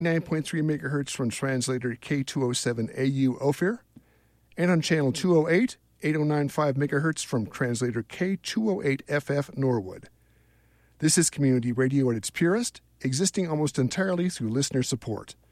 9.3 megahertz from translator K207AU Ophir, and on channel 208, 8095 megahertz from translator K208FF Norwood. This is community radio at its purest, existing almost entirely through listener support.